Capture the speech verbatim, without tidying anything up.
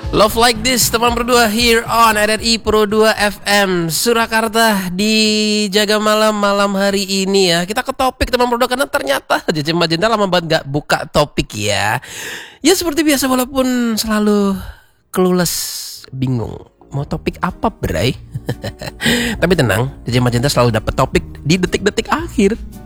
Love Like This teman berdua here on R R I Pro dua F M Surakarta di Jaga Malam malam hari ini ya. Kita ke topik teman berdua karena ternyata Jaja Magenta lama banget gak buka topik ya. Ya seperti biasa walaupun selalu clueless, bingung mau topik apa bray. Tapi tenang, Jaja Magenta selalu dapat topik di detik-detik akhir.